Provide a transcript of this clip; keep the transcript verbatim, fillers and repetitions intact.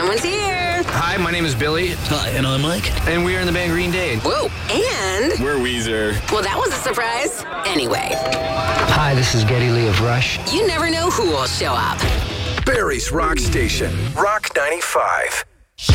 Someone's here. Hi, my name is Billy. Hi, and I'm Mike. And we are in the band Green Day. Whoa, and... We're Weezer. Well, that was a surprise. Anyway. Hi, this is Geddy Lee of Rush. You never know who will show up. Barry's Rock Station, Rock ninety-five.